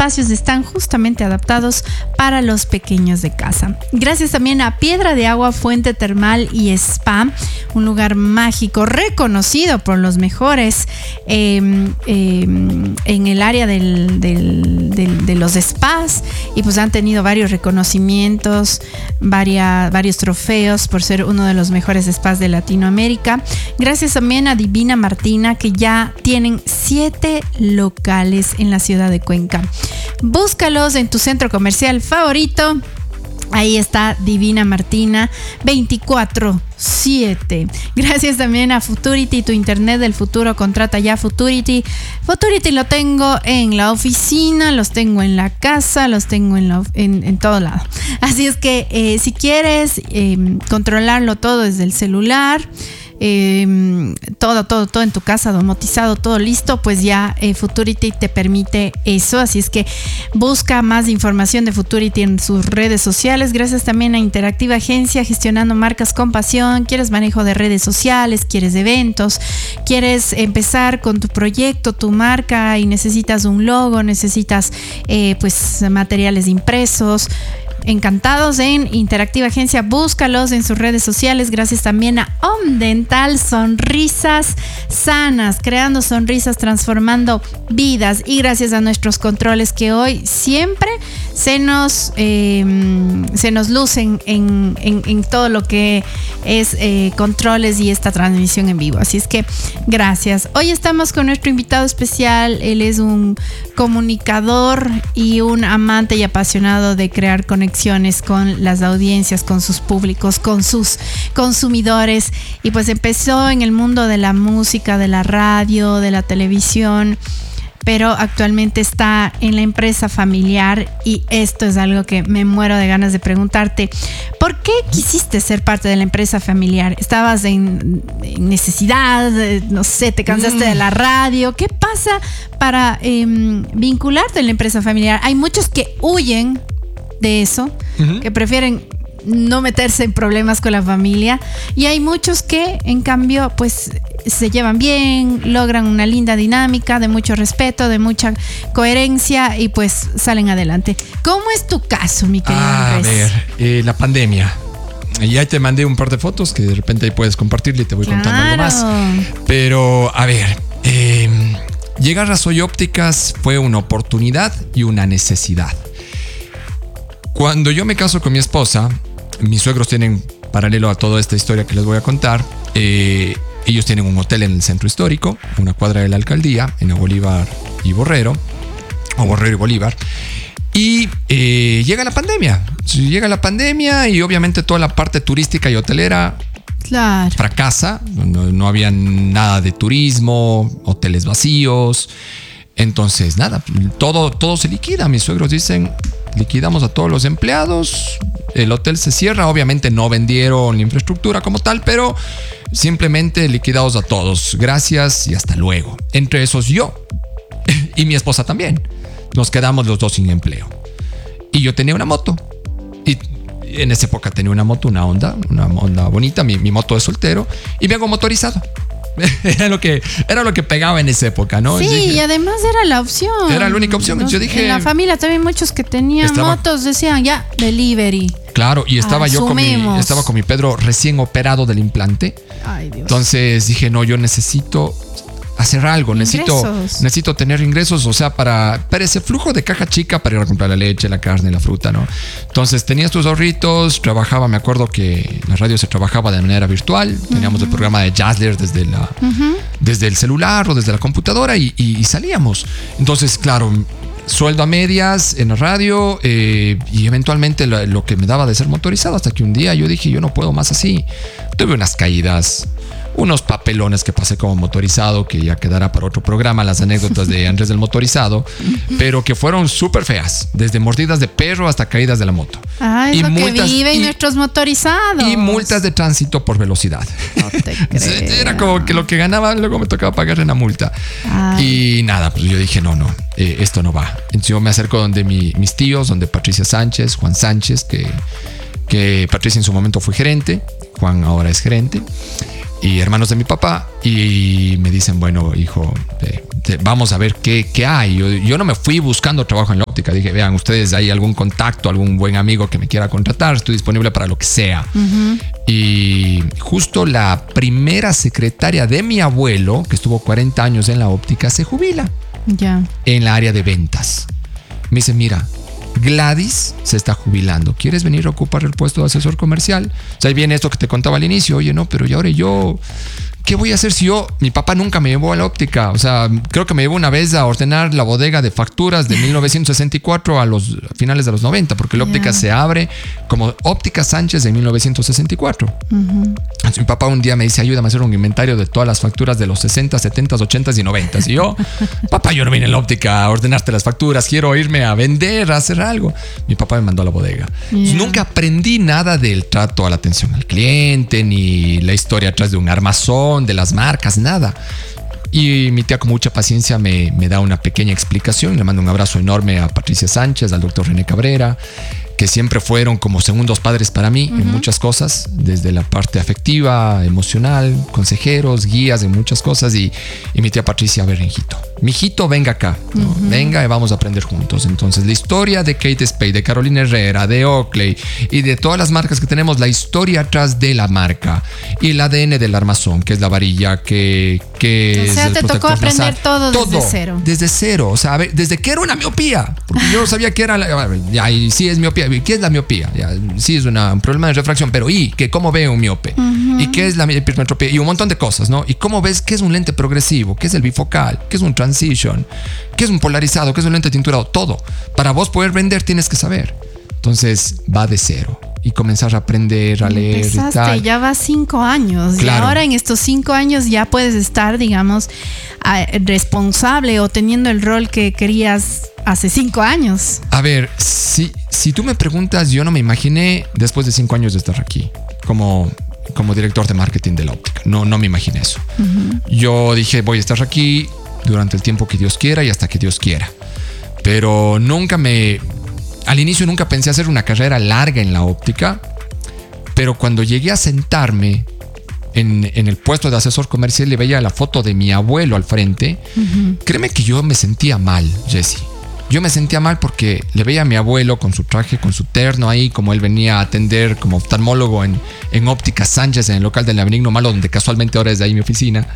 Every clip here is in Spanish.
espacios están justamente adaptados para los pequeños de casa. Gracias también a Piedra de Agua, Fuente Termal y Spa, un lugar mágico reconocido por los mejores en el área de los spas, y pues han tenido varios reconocimientos, varios trofeos por ser uno de los mejores spas de Latinoamérica. Gracias también a Divina Martina, que ya tienen 7 locales en la ciudad de Cuenca. Búscalos en tu centro comercial favorito. Ahí está Divina Martina 24/7. Gracias también a Futurity, tu internet del futuro. Contrata ya Futurity. Futurity lo tengo en la oficina, los tengo en la casa, los tengo en todo lado. Así es que si quieres controlarlo todo desde el celular, todo en tu casa, domotizado, todo listo, pues ya Futurity te permite eso. Así es que busca más información de Futurity en sus redes sociales. Gracias también a Interactiva Agencia, gestionando marcas con pasión. ¿Quieres manejo de redes sociales? ¿Quieres eventos? ¿Quieres empezar con tu proyecto, tu marca, y necesitas un logo, necesitas pues materiales impresos? Encantados en Interactiva Agencia, búscalos en sus redes sociales. Gracias también a Omdental, sonrisas sanas, creando sonrisas, transformando vidas. Y gracias a nuestros controles, que hoy siempre se nos lucen en todo lo que es controles y esta transmisión en vivo. Así es que gracias. Hoy estamos con nuestro invitado especial. Él es un comunicador y un amante y apasionado de crear conexiones con las audiencias, con sus públicos, con sus consumidores, y pues empezó en el mundo de la música, de la radio, de la televisión, pero actualmente está en la empresa familiar, y esto es algo que me muero de ganas de preguntarte. ¿Por qué quisiste ser parte de la empresa familiar? ¿Estabas en necesidad? No sé, ¿te cansaste de la radio? ¿Qué pasa para vincularte en la empresa familiar? Hay muchos que huyen de eso, que prefieren no meterse en problemas con la familia, y hay muchos que en cambio pues se llevan bien, logran una linda dinámica de mucho respeto, de mucha coherencia, y pues salen adelante. ¿Cómo es tu caso, mi querido Andrés? A ver, la pandemia. Y ahí te mandé un par de fotos que de repente ahí puedes compartirle y te voy contando algo más. Pero a ver, llegar a Soy Ópticas fue una oportunidad y una necesidad. Cuando yo me caso con mi esposa, mis suegros tienen, paralelo a toda esta historia que les voy a contar, ellos tienen un hotel en el centro histórico, una cuadra de la alcaldía, en Bolívar y Borrero, o Borrero y Bolívar. Y llega la pandemia y obviamente toda la parte turística y hotelera fracasa. No había nada de turismo, hoteles vacíos. Entonces, nada, todo se liquida. Mis suegros dicen: liquidamos a todos los empleados, el hotel se cierra. Obviamente no vendieron la infraestructura como tal, pero simplemente liquidados a todos. Gracias y hasta luego. Entre esos yo y mi esposa también. Nos quedamos los dos sin empleo. Y yo tenía una moto. Y en esa época tenía una moto, una Honda bonita, mi moto de soltero. Y me hago motorizado. Era lo que pegaba en esa época, ¿no? Sí, dije, y además era la opción. Era la única opción. Yo dije, en la familia también muchos que tenían motos decían ya, delivery. Claro, y estaba yo con mi Pedro recién operado del implante. Ay, Dios. Entonces dije, no, yo necesito hacer algo, necesito tener ingresos, o sea, para ese flujo de caja chica para ir a comprar la leche, la carne, la fruta, ¿no? Entonces tenía estos ahorritos, trabajaba, me acuerdo que la radio se trabajaba de manera virtual, teníamos el programa de Jazzler desde el celular o desde la computadora y salíamos. Entonces, claro, sueldo a medias en la radio y eventualmente lo que me daba de ser motorizado, hasta que un día yo dije, yo no puedo más así. Tuve unas caídas, unos papelones que pasé como motorizado, que ya quedará para otro programa, las anécdotas de Andrés del motorizado, pero que fueron súper feas, desde mordidas de perro hasta caídas de la moto. Ah, es y lo multas, que viven nuestros motorizados. Y multas de tránsito por velocidad. No te creo. Era como que lo que ganaba luego me tocaba pagar en la multa. Ay. Y nada, pues yo dije, no, esto no va. Entonces yo me acerco donde mis tíos, donde Patricia Sánchez, Juan Sánchez, que Patricia en su momento fue gerente. Juan ahora es gerente, y hermanos de mi papá, y me dicen, bueno, hijo, vamos a ver qué hay. Yo no me fui buscando trabajo en la óptica. Dije, vean, ustedes, hay algún contacto, algún buen amigo que me quiera contratar, estoy disponible para lo que sea. Y justo la primera secretaria de mi abuelo, que estuvo 40 años en la óptica, se jubila en la área de ventas. Me dice, mira, Gladys se está jubilando. ¿Quieres venir a ocupar el puesto de asesor comercial? O sea, ahí viene esto que te contaba al inicio. Oye, no, pero ¿y ahora yo qué voy a hacer si mi papá nunca me llevó a la óptica? O sea, creo que me llevó una vez a ordenar la bodega de facturas de 1964 a los finales de los 90, porque la óptica se abre como Óptica Sánchez en 1964. Entonces, mi papá un día me dice, ayúdame a hacer un inventario de todas las facturas de los 60, 70, 80 y 90. Y yo, papá, yo no vine a la óptica a ordenarte las facturas, quiero irme a vender, a hacer algo. Mi papá me mandó a la bodega. Entonces, nunca aprendí nada del trato a la atención al cliente, ni la historia atrás de un armazón, de las marcas, nada. Y mi tía con mucha paciencia me da una pequeña explicación. Le mando un abrazo enorme a Patricia Sánchez, al doctor René Cabrera, que siempre fueron como segundos padres para mí en muchas cosas, desde la parte afectiva, emocional, consejeros, guías en muchas cosas. Y mi tía Patricia, a ver, mijito, venga acá, ¿no? Venga y vamos a aprender juntos. Entonces, la historia de Kate Spade, de Carolina Herrera, de Oakley y de todas las marcas que tenemos, la historia atrás de la marca y el ADN del armazón, que es la varilla, que o sea, te tocó aprender todo desde cero. Desde cero, o sea, a ver, desde que era una miopía, porque yo sabía que era y sí es miopía. ¿Qué es la miopía? Sí es un problema de refracción, pero ¿cómo ve un miope? ¿Y qué es la hipermetropía? Y un montón de cosas, ¿no? ¿Y cómo ves qué es un lente progresivo? ¿Qué es el bifocal? ¿Qué es un transition? ¿Qué es un polarizado? ¿Qué es un lente tinturado? Todo. Para vos poder vender tienes que saber. Entonces va de cero y comenzar a aprender, a leer y tal. Ya va 5 años. Claro. Y ahora en estos 5 años ya puedes estar, digamos, responsable o teniendo el rol que querías hace 5 años. A ver, si tú me preguntas, yo no me imaginé después de 5 años de estar aquí como director de marketing de la óptica. No me imaginé eso. Yo dije, voy a estar aquí durante el tiempo que Dios quiera y hasta que Dios quiera. Pero al inicio nunca pensé hacer una carrera larga en la óptica, pero cuando llegué a sentarme en el puesto de asesor comercial y veía la foto de mi abuelo al frente, créeme que yo me sentía mal, Jesse. Yo me sentía mal porque le veía a mi abuelo con su traje, con su terno ahí, como él venía a atender como oftalmólogo en Óptica Sánchez, en el local del Benigno Malo, donde casualmente ahora es de ahí mi oficina.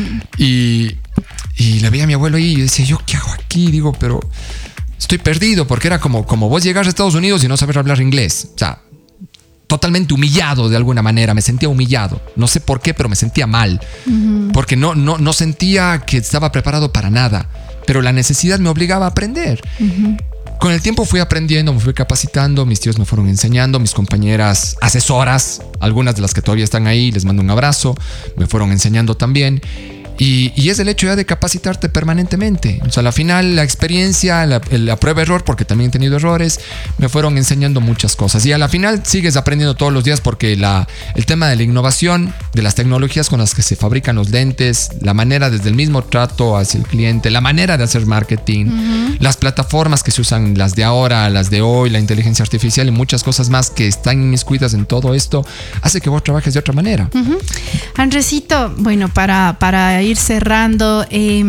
Y le veía a mi abuelo ahí y yo decía, ¿yo qué hago aquí? Digo, pero estoy perdido, porque era como vos llegar a Estados Unidos y no saber hablar inglés. O sea, totalmente humillado de alguna manera. Me sentía humillado. No sé por qué, pero me sentía mal. Porque no sentía que estaba preparado para nada. Pero la necesidad me obligaba a aprender. Con el tiempo fui aprendiendo, me fui capacitando, mis tíos me fueron enseñando, mis compañeras asesoras, algunas de las que todavía están ahí, les mando un abrazo, me fueron enseñando también. Y es el hecho ya de capacitarte permanentemente. O sea, al final la experiencia, la prueba-error, porque también he tenido errores, me fueron enseñando muchas cosas. Y a la final sigues aprendiendo todos los días porque el tema de la innovación, de las tecnologías con las que se fabrican los lentes, la manera desde el mismo trato hacia el cliente, la manera de hacer marketing, las plataformas que se usan, las de ahora, las de hoy, la inteligencia artificial y muchas cosas más que están inmiscuidas en todo esto, hace que vos trabajes de otra manera. Andresito, bueno, para ir cerrando,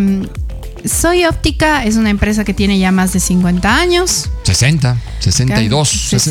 Soy Óptica es una empresa que tiene ya más de 50 años. 62.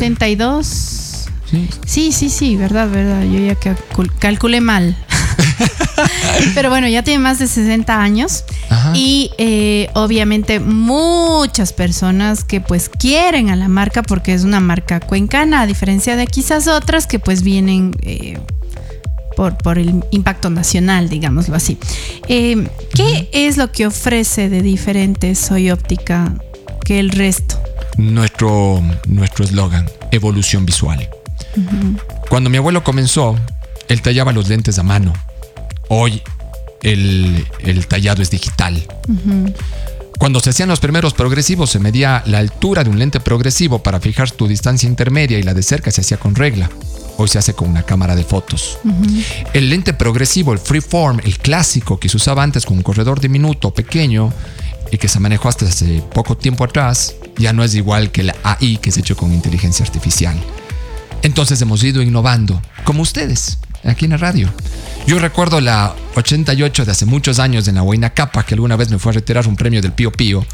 Sí, verdad. Yo ya calculé mal. Pero bueno, ya tiene más de 60 años. Ajá. Y obviamente muchas personas que pues quieren a la marca porque es una marca cuencana, a diferencia de quizás otras que pues vienen por el impacto nacional, digámoslo así. ¿Qué es lo que ofrece de diferente Soy Óptica que el resto? Nuestro eslogan, evolución visual. Cuando mi abuelo comenzó, él tallaba los lentes a mano. Hoy el tallado es digital. Cuando se hacían los primeros progresivos, se medía la altura de un lente progresivo para fijar tu distancia intermedia y la de cerca se hacía con regla. Hoy se hace con una cámara de fotos. El lente progresivo, el freeform, el clásico que se usaba antes con un corredor diminuto, pequeño, y que se manejó hasta hace poco tiempo atrás, ya no es igual que la AI que se ha hecho con inteligencia artificial. Entonces hemos ido innovando, como ustedes. aquí en la radio. Yo recuerdo la 88 de hace muchos años en la Huayna Capa, que alguna vez me fue a retirar un premio del Pío Pío.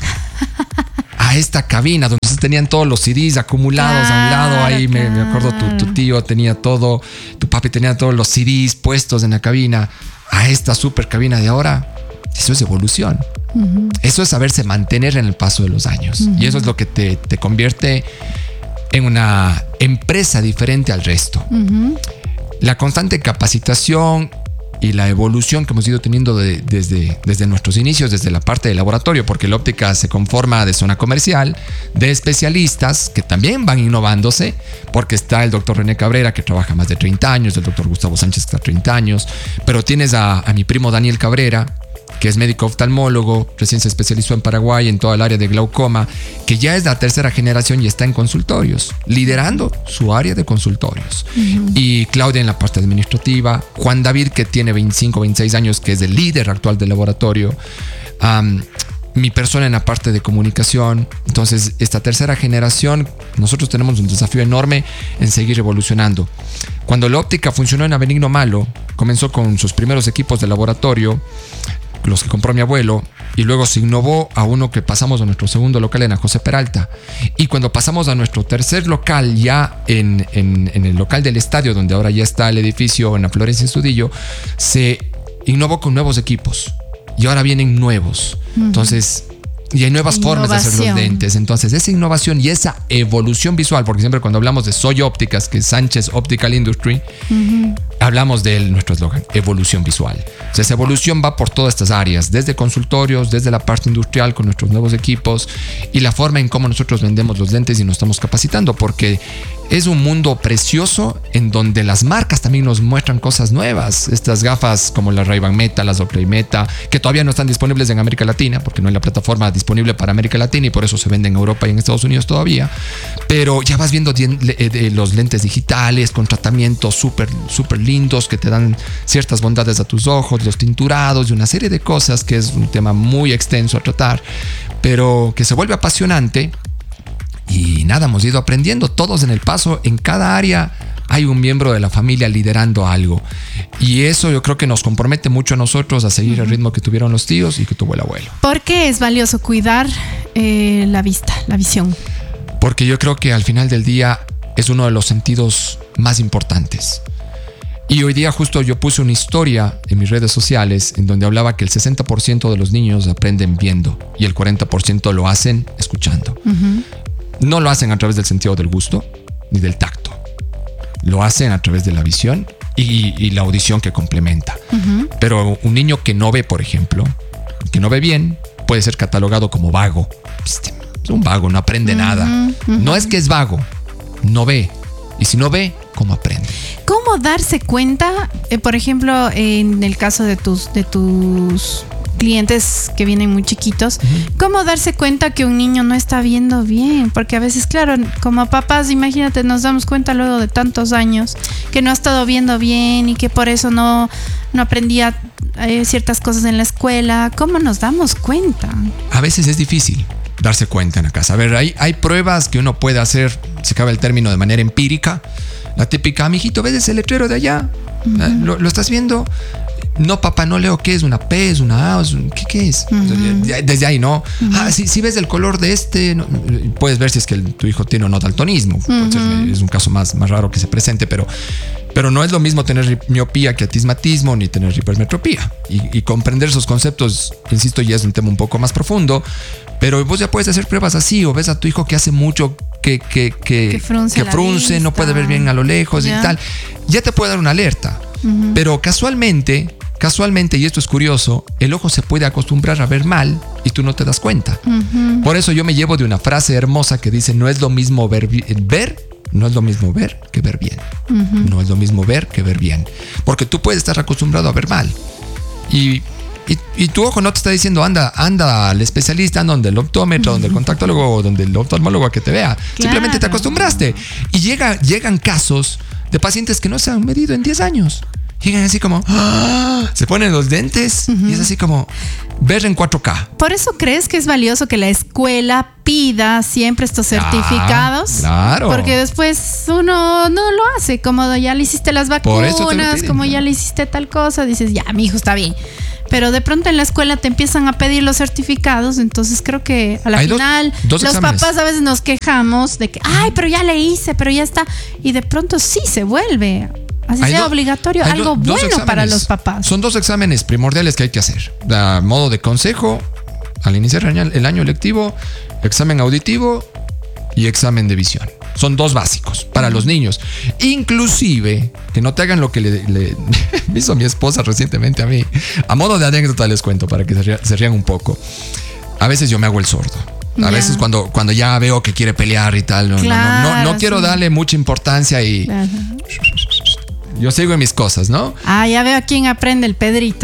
A esta cabina donde se tenían todos los CDs acumulados a un lado. Ahí me acuerdo, tu tío tenía todo, tu papi tenía todos los CDs puestos en la cabina. A esta super cabina de ahora, eso es evolución. Eso es saberse mantener en el paso de los años. Y eso es lo que te convierte en una empresa diferente al resto. La constante capacitación y la evolución que hemos ido teniendo desde nuestros inicios, desde la parte de laboratorio, porque la óptica se conforma de zona comercial, de especialistas que también van innovándose, porque está el doctor René Cabrera, que trabaja más de 30 años, el doctor Gustavo Sánchez, que está 30 años, pero tienes a mi primo Daniel Cabrera, que es médico oftalmólogo, recién se especializó en Paraguay en toda el área de glaucoma, que ya es la tercera generación y está en consultorios, liderando su área de consultorios. Y Claudia en la parte administrativa, Juan David, que tiene 25, 26 años, que es el líder actual del laboratorio, mi persona en la parte de comunicación. Entonces, esta tercera generación, nosotros tenemos un desafío enorme en seguir evolucionando. Cuando la óptica funcionó en Avenigno Malo, comenzó con sus primeros equipos de laboratorio, los que compró mi abuelo, y luego se innovó a uno que pasamos a nuestro segundo local en la José Peralta. Y cuando pasamos a nuestro tercer local, ya en el local del estadio, donde ahora ya está el edificio en la Florencia Estudillo, se innovó con nuevos equipos. Y ahora vienen nuevos. Entonces, y hay nuevas formas de hacer los lentes. Entonces, esa innovación y esa evolución visual, porque siempre cuando hablamos de Soy Ópticas, que es Sánchez Optical Industry, hablamos de nuestro eslogan, evolución visual. O sea, esa evolución va por todas estas áreas, desde consultorios, desde la parte industrial con nuestros nuevos equipos y la forma en cómo nosotros vendemos los lentes y nos estamos capacitando, porque es un mundo precioso en donde las marcas también nos muestran cosas nuevas. Estas gafas como las Ray-Ban Meta, las Oakley Meta, que todavía no están disponibles en América Latina, porque no hay la plataforma disponible para América Latina y por eso se venden en Europa y en Estados Unidos todavía. Pero ya vas viendo los lentes digitales con tratamientos súper lindos que te dan ciertas bondades a tus ojos, los tinturados y una serie de cosas que es un tema muy extenso a tratar, pero que se vuelve apasionante. Y nada, hemos ido aprendiendo todos en el paso. En cada área hay un miembro de la familia liderando algo. Y eso yo creo que nos compromete mucho a nosotros a seguir el ritmo que tuvieron los tíos y que tuvo el abuelo. ¿Por qué es valioso cuidar la vista, la visión? Porque yo creo que al final del día es uno de los sentidos más importantes. Y hoy día justo yo puse una historia en mis redes sociales en donde hablaba que el 60% de los niños aprenden viendo y el 40% lo hacen escuchando. No lo hacen a través del sentido del gusto ni del tacto. Lo hacen a través de la visión y la audición que complementa. Pero un niño que no ve, por ejemplo, que no ve bien, puede ser catalogado como vago. Es un vago, no aprende nada. No es que es vago, no ve. Y si no ve, ¿cómo aprende? ¿Cómo darse cuenta, por ejemplo, en el caso de tus clientes que vienen muy chiquitos, cómo darse cuenta que un niño no está viendo bien? Porque a veces, claro, como papás, imagínate, nos damos cuenta luego de tantos años que no ha estado viendo bien y que por eso no aprendía ciertas cosas en la escuela. ¿Cómo nos damos cuenta? A veces es difícil darse cuenta en la casa. A ver, hay pruebas que uno puede hacer, se cabe el término, de manera empírica. La típica, mijito, ¿ves ese letrero de allá? ¿Lo estás viendo? No, papá, no leo qué es, una P, es una A, ¿qué es? Desde ahí, ¿no? Si ves el color de este, no, puedes ver si es que tu hijo tiene o no daltonismo. Es un caso más raro que se presente, pero no es lo mismo tener miopía que astigmatismo, ni tener hipermetropía. Y comprender esos conceptos, insisto, ya es un tema un poco más profundo, pero vos ya puedes hacer pruebas así, o ves a tu hijo que hace mucho que frunce, no puede ver bien a lo lejos y tal. Ya te puede dar una alerta. Pero casualmente, y esto es curioso, el ojo se puede acostumbrar a ver mal y tú no te das cuenta. Por eso yo me llevo de una frase hermosa que dice: no es lo mismo no es lo mismo ver que ver bien. No es lo mismo ver que ver bien. Porque tú puedes estar acostumbrado a ver mal. Y tu ojo no te está diciendo anda al especialista, anda donde el optómetro, donde el contactólogo o donde el oftalmólogo a que te vea. Claro. Simplemente te acostumbraste. Y llegan casos de pacientes que no se han medido en 10 años. llegan así como, ¡ah! Se ponen los lentes y es así como ver en 4K. ¿Por eso crees que es valioso que la escuela pida siempre estos certificados? Claro. Porque después uno no lo hace, como ya le hiciste las vacunas, como ya le hiciste tal cosa, dices, ya, mi hijo está bien. Pero de pronto en la escuela te empiezan a pedir los certificados, entonces creo que a la final dos los exámenes. papás a veces nos quejamos de que, ay, pero ya le hice, pero ya está. Y de pronto sí se vuelve, así sea obligatorio, algo bueno para los papás. Son 2 exámenes primordiales que hay que hacer. A modo de consejo, al iniciar el año lectivo, examen auditivo y examen de visión. Son 2 básicos para los niños. Inclusive, que no te hagan lo que le hizo mi esposa recientemente a mí. A modo de anécdota les cuento para que se rían un poco. A veces yo me hago el sordo. A veces cuando ya veo que quiere pelear y tal, no quiero darle mucha importancia y... Yo sigo en mis cosas, ¿no? Ya veo a quién aprende el Pedrito.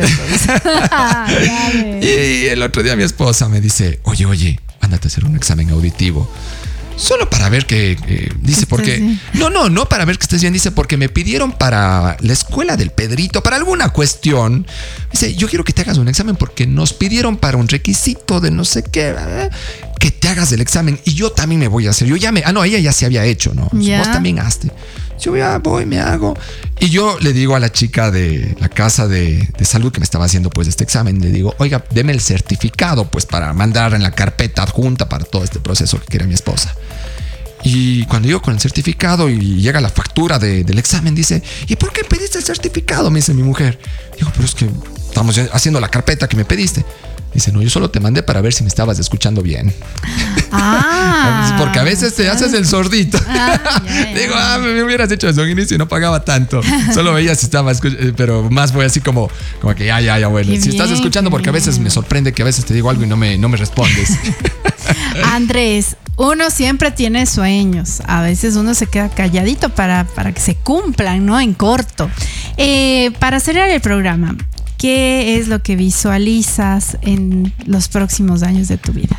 Y el otro día mi esposa me dice, oye, ándate a hacer un examen auditivo. Solo para ver que... dice, porque... No para ver que estés bien. Dice, porque me pidieron para la escuela del Pedrito, para alguna cuestión. Dice, yo quiero que te hagas un examen porque nos pidieron para un requisito de no sé qué, que te hagas el examen. Y yo también me voy a hacer. Ella ya se había hecho, ¿no? Yeah. Vos también hazte. Yo ya voy, me hago. Y yo le digo a la chica de la casa de salud que me estaba haciendo pues este examen, le digo, oiga, deme el certificado pues para mandar en la carpeta adjunta para todo este proceso que quiere mi esposa. Y cuando llego con el certificado y llega la factura del examen, dice, ¿y por qué pediste el certificado? Me dice mi mujer. Digo, pero es que estamos haciendo la carpeta que me pediste. Dice, no, yo solo te mandé para ver si me estabas escuchando bien. Porque a veces te haces el sordito. Digo, me hubieras hecho eso en inicio y no pagaba tanto. Solo veía si estaba escuchando, pero más fue así como que ya, bueno. Qué si estás bien, escuchando, porque a veces me sorprende que a veces te digo algo y no me respondes. Andrés, uno siempre tiene sueños. A veces uno se queda calladito para que se cumplan, ¿no? En corto. Para cerrar el programa, ¿qué es lo que visualizas en los próximos años de tu vida?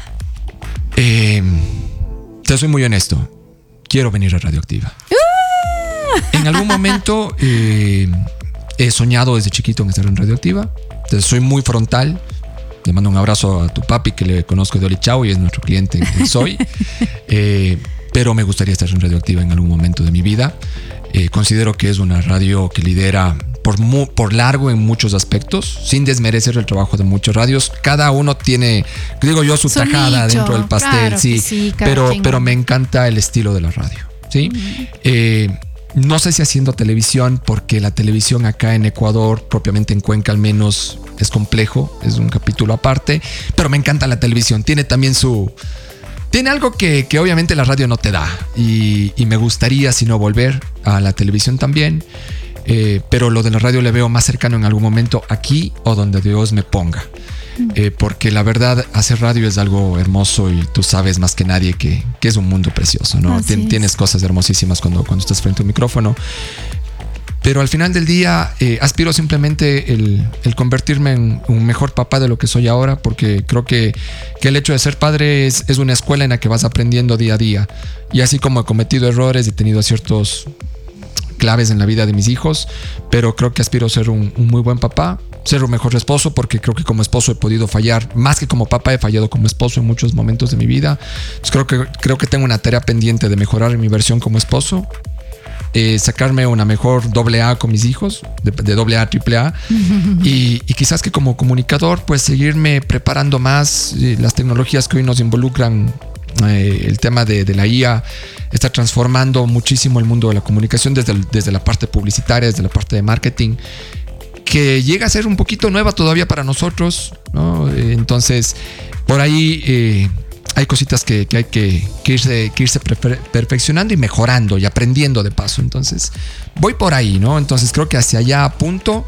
Te soy muy honesto. Quiero venir a Radioactiva. En algún momento he soñado desde chiquito en estar en Radioactiva. Soy muy frontal. Le mando un abrazo a tu papi, que le conozco de Oli Chao y es nuestro cliente en Soy. Pero me gustaría estar en Radioactiva en algún momento de mi vida. Considero que es una radio que lidera por largo en muchos aspectos, sin desmerecer el trabajo de muchos radios. Cada uno tiene, digo yo, su tajada dentro del pastel, claro, sí, pero me encanta el estilo de la radio, ¿sí? No sé si haciendo televisión, porque la televisión acá en Ecuador, propiamente en Cuenca al menos, es complejo, es un capítulo aparte, pero me encanta la televisión. Tiene también tiene algo que obviamente la radio no te da, y me gustaría, si no, volver a la televisión también. Pero lo de la radio le veo más cercano en algún momento aquí o donde Dios me ponga. Porque la verdad, hacer radio es algo hermoso y tú sabes más que nadie que es un mundo precioso, ¿no? Tienes cosas hermosísimas cuando estás frente a un micrófono. Pero al final del día aspiro simplemente el convertirme en un mejor papá de lo que soy ahora, porque creo que el hecho de ser padre es una escuela en la que vas aprendiendo día a día. Y así como he cometido errores, he tenido ciertos claves en la vida de mis hijos, pero creo que aspiro a ser un muy buen papá, ser un mejor esposo, porque creo que como esposo he podido fallar, más que como papá he fallado como esposo en muchos momentos de mi vida. Entonces creo que tengo una tarea pendiente de mejorar en mi versión como esposo, sacarme una mejor AA con mis hijos, de AA a AAA, y quizás que como comunicador pues seguirme preparando más. Las tecnologías que hoy nos involucran, el tema de la IA está transformando muchísimo el mundo de la comunicación desde la parte publicitaria, desde la parte de marketing, que llega a ser un poquito nueva todavía para nosotros, ¿no? Entonces, por ahí hay cositas que hay que irse perfeccionando y mejorando y aprendiendo de paso. Entonces, voy por ahí, ¿no? Entonces, creo que hacia allá apunto.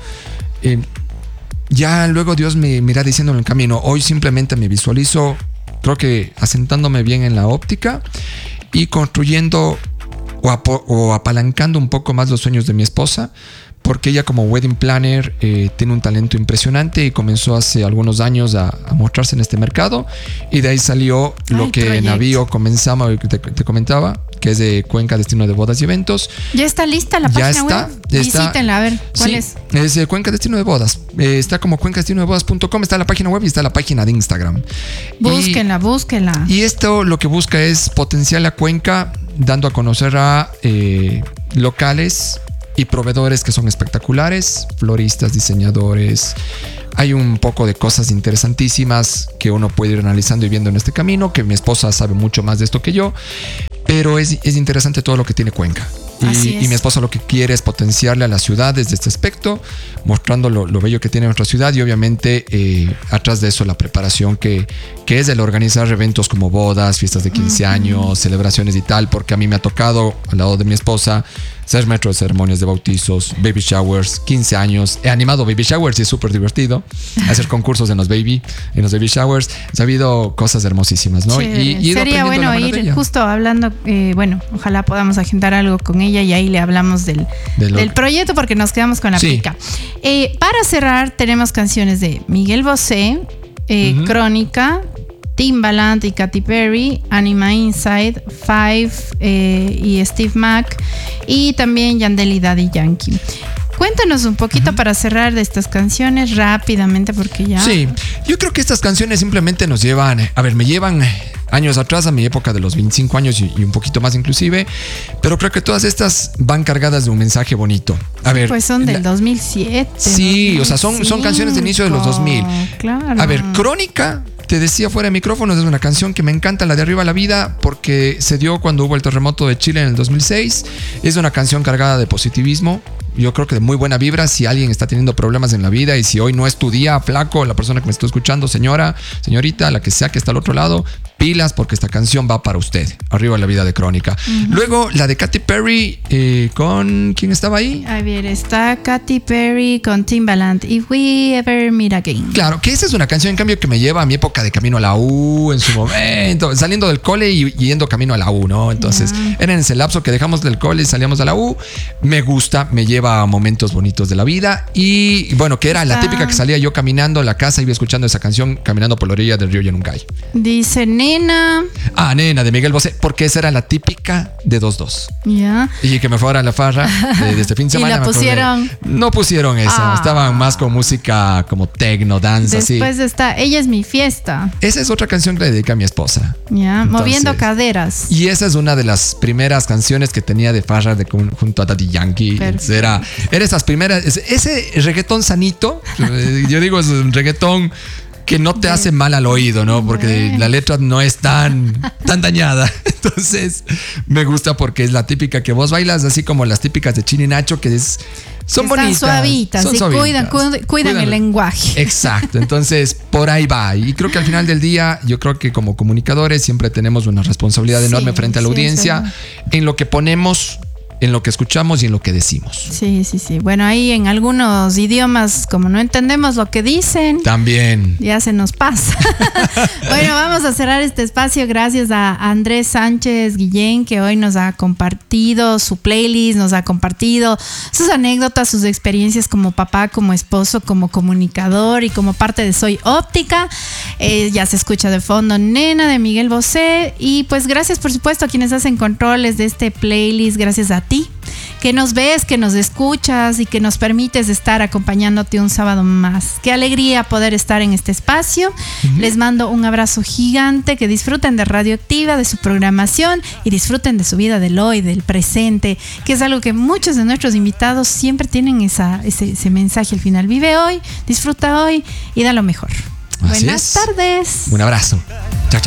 Ya luego Dios me irá diciendo en el camino. Hoy simplemente me visualizo, creo que asentándome bien en la óptica y construyendo o apalancando un poco más los sueños de mi esposa, porque ella como wedding planner tiene un talento impresionante y comenzó hace algunos años a mostrarse en este mercado, y de ahí salió lo que en Navío comenzamos, te comentaba, que es de Cuenca Destino de Bodas y Eventos. ¿Ya está lista la página web? Visítenla, a ver, ¿cuál es? Es Cuenca Destino de Bodas. Está como cuencadestinodebodas.com, está la página web y está la página de Instagram. Búsquenla. Y esto lo que busca es potenciar la Cuenca, dando a conocer a locales y proveedores que son espectaculares, floristas, diseñadores. Hay un poco de cosas interesantísimas que uno puede ir analizando y viendo en este camino, que mi esposa sabe mucho más de esto que yo, pero es interesante todo lo que tiene Cuenca. Y mi esposa lo que quiere es potenciarle a la ciudad desde este aspecto, mostrando lo bello que tiene nuestra ciudad, y obviamente atrás de eso la preparación que es el organizar eventos como bodas, fiestas de 15 años, celebraciones y tal, porque a mí me ha tocado al lado de mi esposa ser maestro de ceremonias de bautizos, baby showers, 15 años. He animado baby showers y es súper divertido hacer concursos en los baby showers. Ha habido cosas hermosísimas, ¿no? Y sería bueno ir justo hablando, ojalá podamos agendar algo con ella y ahí le hablamos del proyecto, porque nos quedamos con la pica. Para cerrar, tenemos canciones de Miguel Bosé, Crónica, Timbaland y Katy Perry, Anima Inside, Five y Steve Mac, y también Yandel y Daddy Yankee. Cuéntanos un poquito para cerrar de estas canciones rápidamente, porque ya... Sí, yo creo que estas canciones simplemente nos llevan, me llevan años atrás, a mi época de los 25 años y un poquito más inclusive, pero creo que todas estas van cargadas de un mensaje bonito. Pues son del 2007. Sí, 2005. O sea, son canciones de inicio de los 2000. Claro. Crónica, te decía fuera de micrófonos, es una canción que me encanta, la de Arriba la Vida, porque se dio cuando hubo el terremoto de Chile en el 2006. Es una canción cargada de positivismo. Yo creo que de muy buena vibra. Si alguien está teniendo problemas en la vida y si hoy no es tu día, flaco, la persona que me está escuchando, señorita, la que sea que está al otro lado, pilas, porque esta canción va para usted. Arriba la Vida de Crónica. Luego la de Katy Perry, con ¿quién estaba ahí? A ver, está Katy Perry con Timbaland, If We Ever Meet Again. Claro, que esa es una canción en cambio que me lleva a mi época de camino a la U en su momento, saliendo del cole y yendo camino a la U, ¿no? Entonces era en ese lapso que dejamos del cole y salíamos a la U. Me gusta, me lleva a momentos bonitos de la vida, y bueno, que era la típica que salía yo caminando a la casa y iba escuchando esa canción caminando por la orilla del río Yanuncay. Dice Nena. Nena de Miguel Bosé, porque esa era la típica de 2-2. Ya. Y que me fuera a la farra de este fin de semana. ¿Y la pusieron? No pusieron esa, estaban más con música como techno, dance, así. Después está Ella es mi fiesta. Esa es otra canción que le dedica a mi esposa. Ya, Moviendo caderas. Y esa es una de las primeras canciones que tenía de farra junto a Daddy Yankee. Era esas primeras, ese reggaetón sanito, yo digo, es un reggaetón que no te hace mal al oído, ¿no? Porque la letra no es tan dañada. Entonces, me gusta porque es la típica que vos bailas, así como las típicas de Chini Nacho, que son bonitas. Suavitas, son suavitas. Cuidan el lenguaje. Exacto. Entonces, por ahí va. Y creo que al final del día, yo creo que como comunicadores siempre tenemos una responsabilidad enorme frente a la audiencia en lo que ponemos, en lo que escuchamos y en lo que decimos. Sí. Bueno, ahí en algunos idiomas, como no entendemos lo que dicen, también ya se nos pasa. Bueno, vamos a cerrar este espacio. Gracias a Andrés Sánchez Guillén, que hoy nos ha compartido su playlist, nos ha compartido sus anécdotas, sus experiencias como papá, como esposo, como comunicador y como parte de Soy Óptica. Ya se escucha de fondo Nena de Miguel Bosé. Y pues gracias, por supuesto, a quienes hacen controles de este playlist. Gracias a ti, que nos ves, que nos escuchas y que nos permites estar acompañándote un sábado más. Qué alegría poder estar en este espacio. Les mando un abrazo gigante, que disfruten de Radioactiva, de su programación, y disfruten de su vida del hoy, del presente, que es algo que muchos de nuestros invitados siempre tienen ese mensaje al final. Vive hoy, disfruta hoy y da lo mejor. Buenas tardes. Un abrazo. Chao.